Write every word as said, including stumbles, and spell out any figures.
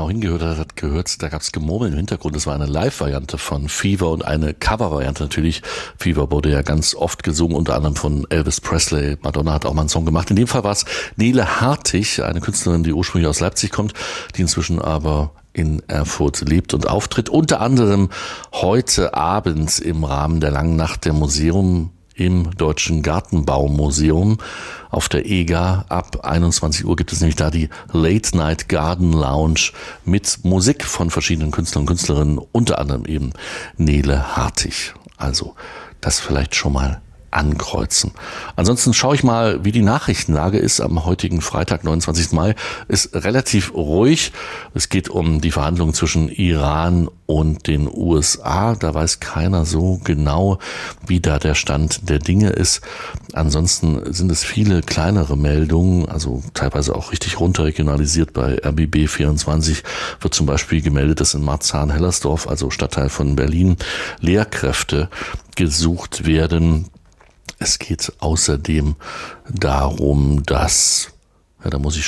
vorhin gehört hat, hat gehört, da gab es Gemurmel im Hintergrund. Das war eine Live-Variante von Fever und eine Cover-Variante natürlich. Fever wurde ja ganz oft gesungen, unter anderem von Elvis Presley. Madonna hat auch mal einen Song gemacht. In dem Fall war es Nele Hartig, eine Künstlerin, die ursprünglich aus Leipzig kommt, die inzwischen aber in Erfurt lebt und auftritt. Unter anderem heute Abend im Rahmen der Langen Nacht der Museum im Deutschen Gartenbaumuseum auf der E G A. Ab einundzwanzig Uhr gibt es nämlich da die Late Night Garden Lounge mit Musik von verschiedenen Künstlern und Künstlerinnen, unter anderem eben Nele Hartig. Also das vielleicht schon mal ankreuzen. Ansonsten schaue ich mal, wie die Nachrichtenlage ist am heutigen Freitag, neunundzwanzigsten Mai. Ist relativ ruhig. Es geht um die Verhandlungen zwischen Iran und den U S A. Da weiß keiner so genau, wie da der Stand der Dinge ist. Ansonsten sind es viele kleinere Meldungen, also teilweise auch richtig runterregionalisiert. Bei R B B vierundzwanzig wird zum Beispiel gemeldet, dass in Marzahn-Hellersdorf, also Stadtteil von Berlin, Lehrkräfte gesucht werden. Es geht außerdem darum, dass, ja, da muss ich